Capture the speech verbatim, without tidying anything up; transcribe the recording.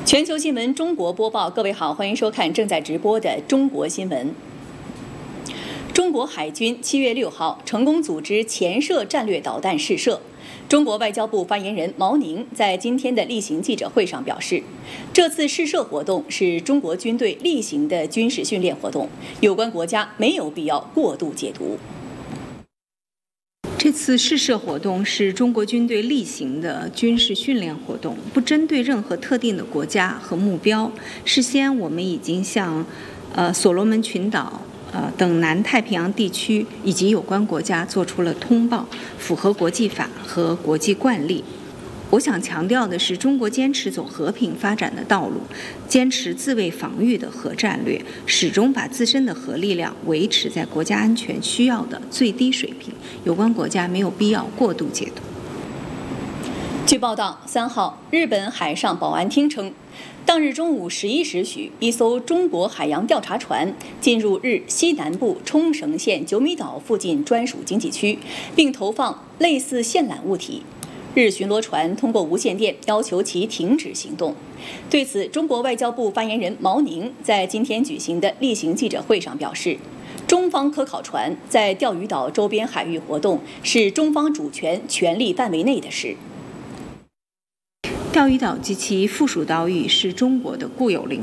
全球新闻中国播报，各位好，欢迎收看正在直播的中国新闻。中国海军七月六号成功组织潜射战略导弹试射。中国外交部发言人毛宁在今天的例行记者会上表示，这次试射活动是中国军队例行的军事训练活动，有关国家没有必要过度解读。 这次试射活动是中国军队例行的军事训练活动，不针对任何特定的国家和目标。事先我们已经向呃所罗门群岛呃等南太平洋地区以及有关国家做出了通报，符合国际法和国际惯例。我想强调的是，中国坚持走和平发展的道路，坚持自卫防御的核战略，始终把自身的核力量维持在国家安全需要的最低水平。有关国家没有必要过度解读。 据报道，三号，日本海上保安厅称，当日中午十一时许，一艘中国海洋调查船进入日西南部冲绳县九米岛附近专属经济区，并投放类似线缆物体。日巡逻船通过无线电要求其停止行动。对此，中国外交部发言人毛宁在今天举行的例行记者会上表示，中方科考船在钓鱼岛周边海域活动是中方主权权利范围内的事。 钓鱼岛及其附属岛屿是中国的固有领土。